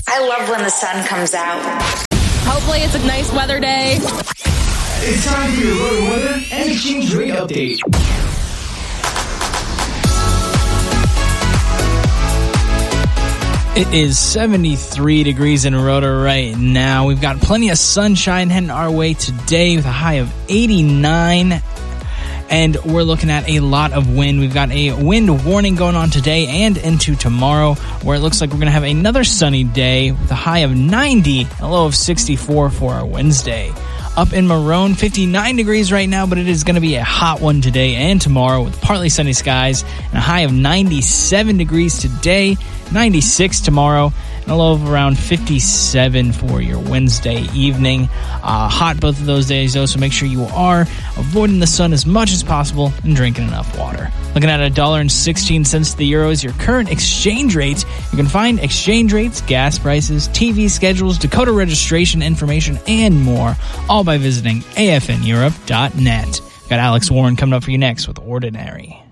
I love when the sun comes out. Hopefully it's a nice weather day. It's time for your road weather and exchange rate update. It is 73 degrees in Rotor right now. We've got plenty of sunshine heading our way today with a high of 89. And we're looking at a lot of wind. We've got a wind warning going on today and into tomorrow, where it looks like we're going to have another sunny day with a high of 90 and a low of 64 for our Wednesday. Up in Marone, 59 degrees right now, but it is going to be a hot one today and tomorrow with partly sunny skies and a high of 97 degrees today, 96 tomorrow, and a low of around 57 for your Wednesday evening. Hot both of those days, though, so make sure you are avoiding the sun as much as possible and drinking enough water. Looking at $1.16 to the euro is your current exchange rate. You can find exchange rates, gas prices, TV schedules, Dakota registration information, and more, all by visiting afneurope.net. Got Alex Warren coming up for you next with Ordinary.